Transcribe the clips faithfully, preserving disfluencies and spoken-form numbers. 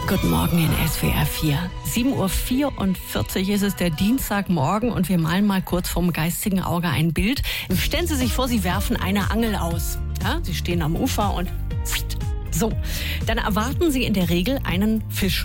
Guten Morgen in S W R vier. sieben Uhr vierundvierzig ist es, der Dienstagmorgen, und wir malen mal kurz vom geistigen Auge ein Bild. Stellen Sie sich vor, Sie werfen eine Angel aus. Ja, Sie stehen am Ufer und so. Dann erwarten Sie in der Regel einen Fisch.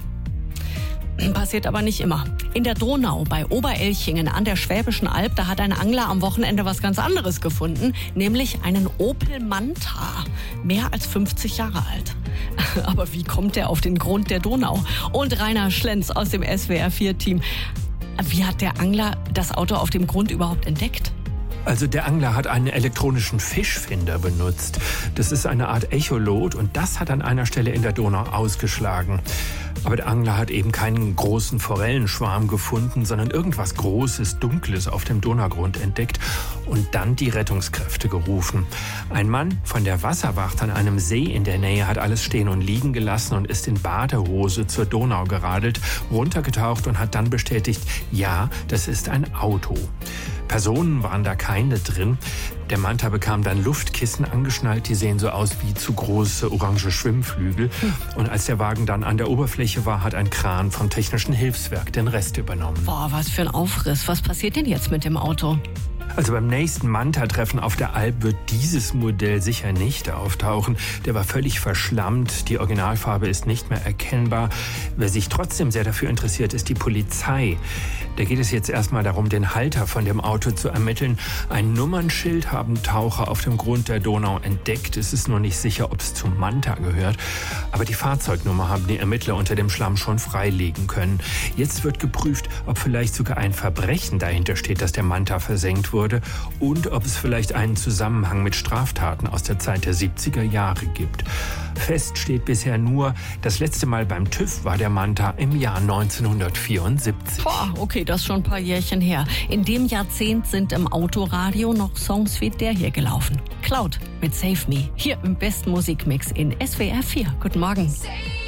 Passiert aber nicht immer. In der Donau bei Oberelchingen an der Schwäbischen Alb, da hat ein Angler am Wochenende was ganz anderes gefunden, nämlich einen Opel Manta, mehr als fünfzig Jahre alt. Aber wie kommt er auf den Grund der Donau? Und Rainer Schlenz aus dem S W R vier Team. Wie hat der Angler das Auto auf dem Grund überhaupt entdeckt? Also der Angler hat einen elektronischen Fischfinder benutzt. Das ist eine Art Echolot und das hat an einer Stelle in der Donau ausgeschlagen. Aber der Angler hat eben keinen großen Forellenschwarm gefunden, sondern irgendwas Großes, Dunkles auf dem Donaugrund entdeckt und dann die Rettungskräfte gerufen. Ein Mann von der Wasserwacht an einem See in der Nähe hat alles stehen und liegen gelassen und ist in Badehose zur Donau geradelt, runtergetaucht und hat dann bestätigt, ja, das ist ein Auto. Personen waren da keine drin. Der Manta bekam dann Luftkissen angeschnallt, die sehen so aus wie zu große orange Schwimmflügel. Und als der Wagen dann an der Oberfläche war, hat ein Kran vom Technischen Hilfswerk den Rest übernommen. Boah, was für ein Aufriss. Was passiert denn jetzt mit dem Auto? Also beim nächsten Manta-Treffen auf der Alp wird dieses Modell sicher nicht auftauchen. Der war völlig verschlammt, die Originalfarbe ist nicht mehr erkennbar. Wer sich trotzdem sehr dafür interessiert, ist die Polizei. Da geht es jetzt erstmal darum, den Halter von dem Auto zu ermitteln. Ein Nummernschild haben Taucher auf dem Grund der Donau entdeckt. Es ist nur nicht sicher, ob es zum Manta gehört. Aber die Fahrzeugnummer haben die Ermittler unter dem Schlamm schon freilegen können. Jetzt wird geprüft, ob vielleicht sogar ein Verbrechen dahinter steht, dass der Manta versenkt wurde. Und ob es vielleicht einen Zusammenhang mit Straftaten aus der Zeit der siebziger Jahre gibt. Fest steht bisher nur, das letzte Mal beim TÜV war der Manta im Jahr neunzehnhundertvierundsiebzig. Boah, okay, das ist schon ein paar Jährchen her. In dem Jahrzehnt sind im Autoradio noch Songs wie der hier gelaufen. Cloud mit Save Me, hier im besten Musikmix in S W R vier. Guten Morgen.